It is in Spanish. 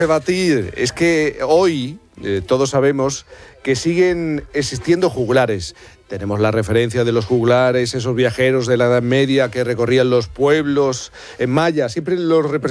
Debatir es que hoy todos sabemos que siguen existiendo juglares. Tenemos la referencia de los juglares, esos viajeros de la Edad Media que recorrían los pueblos en malla, siempre los representaban